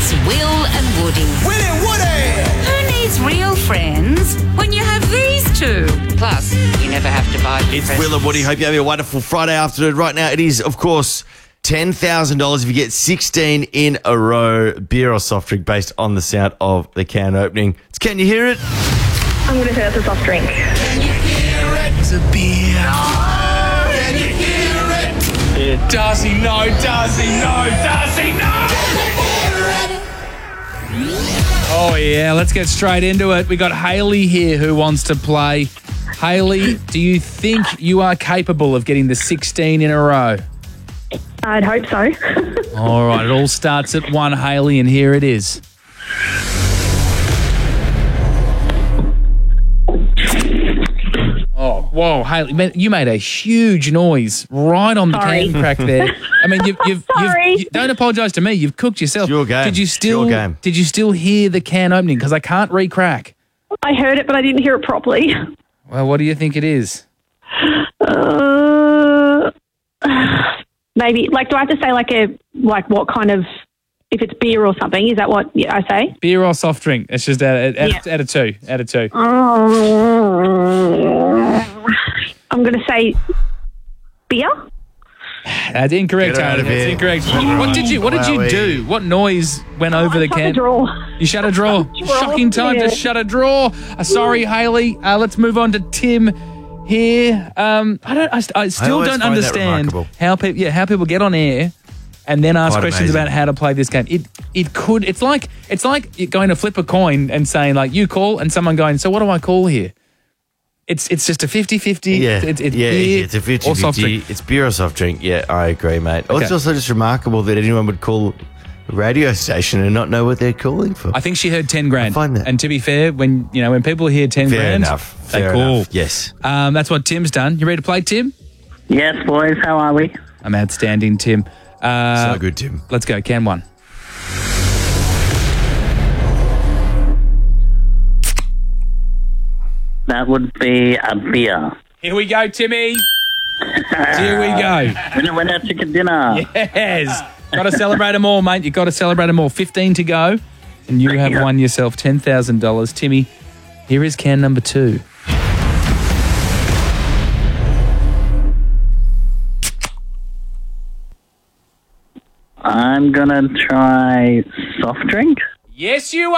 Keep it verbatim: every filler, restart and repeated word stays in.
It's Will and Woody. Will and Woody! Who needs real friends when you have these two? Plus, you never have to buy them It's presents. Will and Woody. Hope you have a wonderful Friday afternoon. Right now, it is, of course, ten thousand dollars if you get sixteen in a row. Beer or soft drink based on the sound of the can opening. It's Can You Hear It? I'm going to say that's a soft drink. It's a beer. Can you hear it? Does he know? Does he know? Does he know? Oh, yeah. Let's get straight into it. We got Hayley here who wants to play. Hayley, do you think you are capable of getting the sixteen in a row? I'd hope so. All right. It all starts at one, Hayley, and here it is. Oh, whoa, Hayley, man, you made a huge noise right on the Sorry. can crack there. I mean, you've, you've, Sorry. you've you, don't apologise to me. You've cooked yourself. It's your game. Did you It's still? your game. Did you still hear the can opening? Because I can't re-crack. I heard it, but I didn't hear it properly. Well, what do you think it is? Uh, maybe, like, do I have to say, like, a like what kind of, if it's beer or something, is that what I say? Beer or soft drink? It's just out, out, Yeah. out of two. Out of two. I'm going to say beer. That's incorrect, Get out Hayley. of That's here. incorrect. What did you What did you Wowee. do? What noise went over the Shut can? drawer. You shut a drawer. Drawer, Shocking time yeah. to shut a drawer. Uh, sorry, Hayley. Uh, let's move on to Tim here. Um, I don't. I, st- I still always don't find that understand remarkable. how people. Yeah, how people get on air and then ask Quite questions amazing. about how to play this game. It it could. It's like it's like you're going to flip a coin and saying like you call and someone going. So what do I call here? It's it's just a fifty-fifty. Yeah, It's, it's yeah, beer it's a or soft drink. fifty-fifty. It's beer or soft drink. Yeah, I agree, mate. Oh, Okay. It's also just remarkable that anyone would call a radio station and not know what they're calling for. I think she heard ten grand. I find that- And to be fair, when you know when people hear ten Fair grand, enough. they Fair call. enough. Yes. Um, that's what Tim's done. You ready to play, Tim? Yes, boys, how are we? I'm outstanding, Tim. Uh, so good, Tim. Let's go. Can one. That would be a beer. Here we go, Timmy. Here we go. Winner, winner, chicken dinner. Yes. Got to celebrate them all, mate. You've got to celebrate them all. fifteen to go, and you have won yourself ten thousand dollars. Timmy, here is can number two. I'm gonna try soft drink. Yes, you